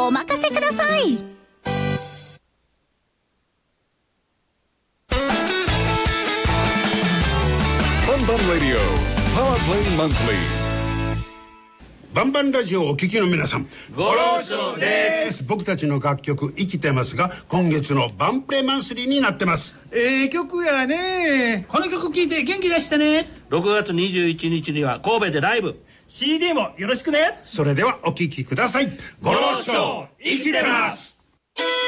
お任せください。 バンバンラジオパワープレイマンスリー。 バンバンラジオをお聞きの皆さん、 ご労長です。 僕たちの楽曲生きてますが、今月のバンプレマンスリーになってます。 曲やね。 この曲聴いて元気出してね。 6月21日には神戸でライブ、 CD もよろしくね。 それではお聞きください。 ご労長生きてます。